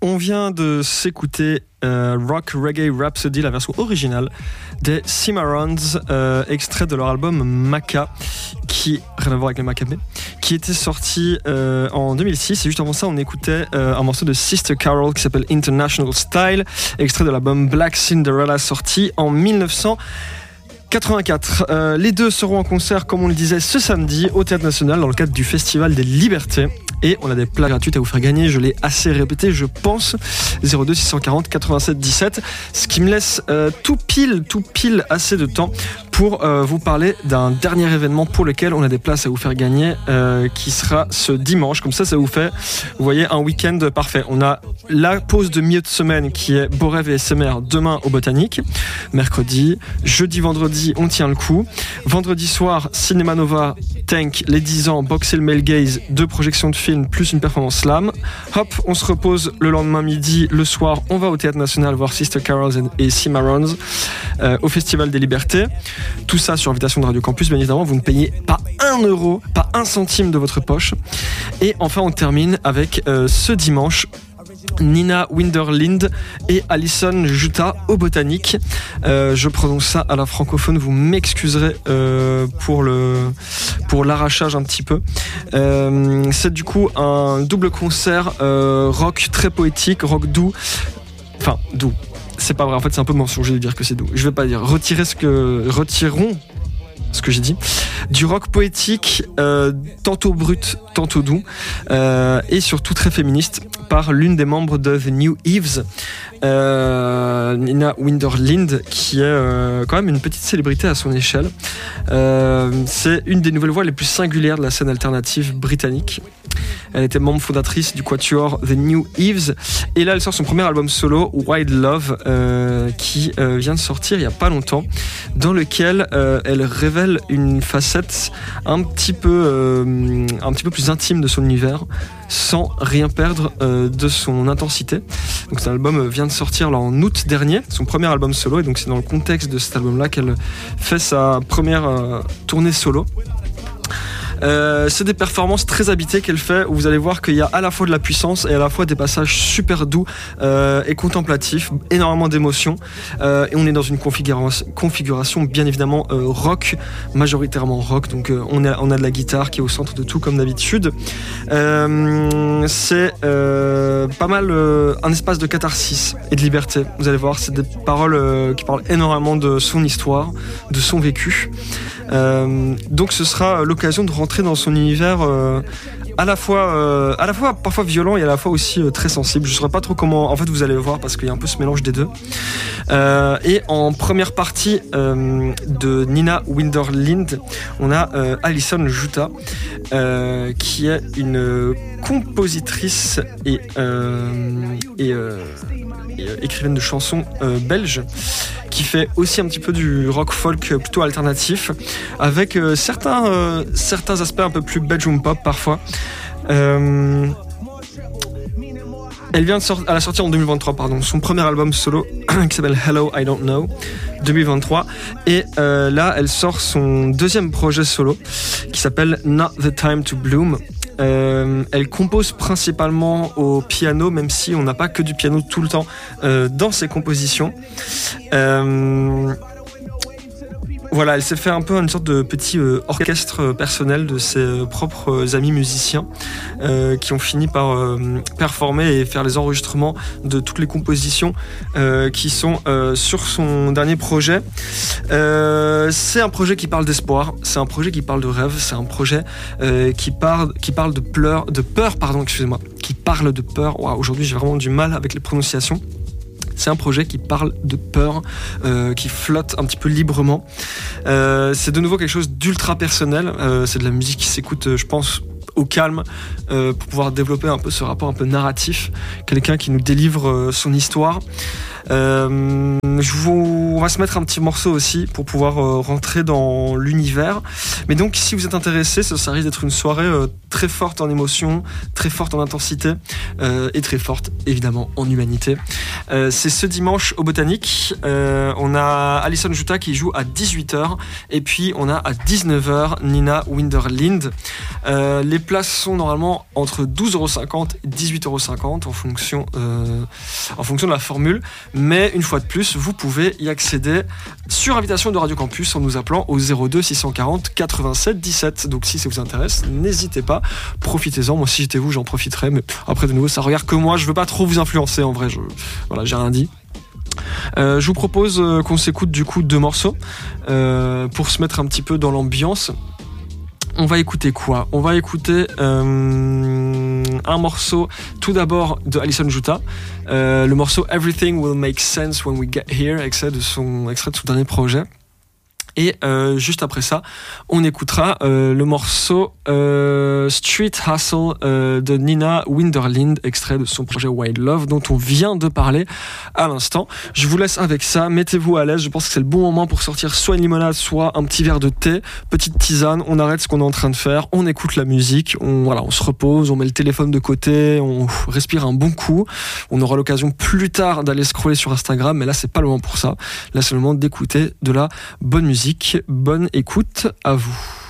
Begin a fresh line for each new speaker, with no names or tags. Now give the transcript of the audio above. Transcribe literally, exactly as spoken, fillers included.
On vient de s'écouter euh, Rock Reggae Rhapsody, la version originale des Cimarrons, euh, extrait de leur album Maca, qui rien à voir avec les Maccabées, qui était sorti euh, en deux mille six. Et juste avant ça, on écoutait euh, un morceau de Sister Carol qui s'appelle International Style, extrait de l'album Black Cinderella, sorti en mille neuf cent quatre-vingt-quatre. Euh, les deux seront en concert, comme on le disait, ce samedi au Théâtre National dans le cadre du Festival des Libertés. Et on a des places gratuites à vous faire gagner, je l'ai assez répété, je pense. zéro deux six cent quarante quatre-vingt-sept dix-sept, ce qui me laisse euh, tout pile, tout pile assez de temps pour euh, vous parler d'un dernier événement pour lequel on a des places à vous faire gagner, euh, qui sera ce dimanche. Comme ça, ça vous fait, vous voyez, un week-end parfait. On a la pause de milieu de semaine qui est Beau Rêve et S M R demain au Botanique. Mercredi, jeudi, vendredi, on tient le coup. Vendredi soir, Cinéma Nova, Tank, les dix ans, Box et le Male Gaze, deux projections de films plus une performance slam. Hop, on se repose le lendemain midi, le soir, on va au Théâtre National voir Sister Carols et Cimarrons euh, au Festival des Libertés. Tout ça sur invitation de Radio Campus, bien évidemment, vous ne payez pas un euro, pas un centime de votre poche. Et enfin, on termine avec euh, ce dimanche, Nina Winderlind et Alison Juta au Botanique. Euh, je prononce ça à la francophone, vous m'excuserez euh, pour, le, pour l'arrachage un petit peu. Euh, c'est du coup un double concert euh, rock très poétique, rock doux. Enfin, doux. C'est pas vrai, en fait c'est un peu mensonger de dire que c'est doux. Je vais pas dire. Retirez ce que... Retirons ce que j'ai dit, du rock poétique, euh, tantôt brut, tantôt doux, euh, et surtout très féministe, par l'une des membres de The New Eves, euh, Nina Winderlind, qui est euh, quand même une petite célébrité à son échelle. Euh, c'est une des nouvelles voix les plus singulières de la scène alternative britannique. Elle était membre fondatrice du quatuor The New Eves, et là elle sort son premier album solo, Wild Love, euh, qui euh, vient de sortir il n'y a pas longtemps, dans lequel euh, elle révèle une facette un petit peu, euh, un petit peu plus intime de son univers, sans rien perdre euh, de son intensité. Donc cet album vient de sortir là, en août dernier, son premier album solo, et donc c'est dans le contexte de cet album-là qu'elle fait sa première euh, tournée solo. Euh, c'est des performances très habitées qu'elle fait, où vous allez voir qu'il y a à la fois de la puissance et à la fois des passages super doux euh, et contemplatifs, énormément d'émotions, euh, et on est dans une configuration, configuration bien évidemment euh, rock, majoritairement rock, donc euh, on, a, on a de la guitare qui est au centre de tout comme d'habitude. Euh, c'est euh, pas mal euh, un espace de catharsis et de liberté, vous allez voir, c'est des paroles euh, qui parlent énormément de son histoire, de son vécu. Euh, donc ce sera l'occasion de rentrer dans son univers euh, à la fois euh, à la fois parfois violent et à la fois aussi euh, très sensible. Je ne saurais pas trop comment, en fait vous allez voir parce qu'il y a un peu ce mélange des deux. Euh, et en première partie euh, de Nina Winderlind, on a euh, Alison Juta euh, qui est une compositrice et, euh, et, euh, et euh, écrivaine de chansons euh, belge, qui fait aussi un petit peu du rock folk plutôt alternatif, avec euh, certains, euh, certains aspects un peu plus bedroom pop parfois. Euh, elle vient de sortir, elle a sorti en deux mille vingt-trois, pardon, son premier album solo qui s'appelle Hello I Don't Know, deux mille vingt-trois, et euh, là elle sort son deuxième projet solo qui s'appelle Not the Time to Bloom. Euh, elle compose principalement au piano, même si on n'a pas que du piano tout le temps euh, dans ses compositions. Euh, Voilà, elle s'est fait un peu une sorte de petit euh, orchestre personnel de ses euh, propres amis musiciens euh, qui ont fini par euh, performer et faire les enregistrements de toutes les compositions euh, qui sont euh, sur son dernier projet. Euh, c'est un projet qui parle d'espoir, c'est un projet qui parle de rêve, c'est un projet euh, qui parle qui parle de pleurs, de peur, pardon, excusez-moi, qui parle de peur. Wow, aujourd'hui, j'ai vraiment du mal avec les prononciations. C'est un projet qui parle de peur, euh, qui flotte un petit peu librement. Euh, c'est de nouveau quelque chose d'ultra personnel. Euh, c'est de la musique qui s'écoute, je pense, au calme, euh, pour pouvoir développer un peu ce rapport un peu narratif. Quelqu'un qui nous délivre euh, son histoire. Euh, je vous, on va se mettre un petit morceau aussi pour pouvoir euh, rentrer dans l'univers. Mais donc, si vous êtes intéressé, ça, ça risque d'être une soirée euh, très forte en émotion, très forte en intensité euh, et très forte, évidemment, en humanité. Euh, c'est ce dimanche au Botanique. Euh, on a Alison Juta qui joue à dix-huit heures et puis on a à dix-neuf heures Nina Winderlind. Euh, les places sont normalement entre douze euros cinquante et dix-huit euros cinquante en fonction, euh, en fonction de la formule. Mais une fois de plus, vous pouvez y accéder sur invitation de Radio Campus en nous appelant au zéro deux six cent quarante quatre-vingt-sept dix-sept. Donc si ça vous intéresse, n'hésitez pas, profitez-en. Moi si j'étais vous, j'en profiterais. Mais après de nouveau, ça regarde que moi. Je veux pas trop vous influencer en vrai. Je, voilà, j'ai rien dit. Euh, je vous propose euh, qu'on s'écoute du coup deux morceaux euh, pour se mettre un petit peu dans l'ambiance. On va écouter quoi ? On va écouter euh, un morceau tout d'abord de Alison Jutta, euh, le morceau Everything Will Make Sense When We Get Here, extrait de son, extrait de son dernier projet. Et euh, juste après ça, on écoutera euh, le morceau euh, Street Hustle euh, de Nina Winderlind, extrait de son projet Wild Love, dont on vient de parler à l'instant. Je vous laisse avec ça, mettez-vous à l'aise, je pense que c'est le bon moment pour sortir soit une limonade, soit un petit verre de thé, petite tisane, on arrête ce qu'on est en train de faire, on écoute la musique, on, voilà, on se repose, on met le téléphone de côté, on respire un bon coup, on aura l'occasion plus tard d'aller scroller sur Instagram, mais là c'est pas le moment pour ça, là c'est le moment d'écouter de la bonne musique. Bonne écoute à vous.